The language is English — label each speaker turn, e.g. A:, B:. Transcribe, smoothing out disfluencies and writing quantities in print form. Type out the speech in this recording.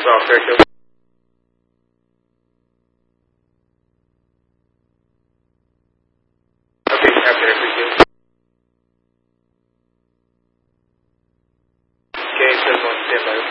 A: Software to. Okay, after appreciate. Okay, cell phone standby.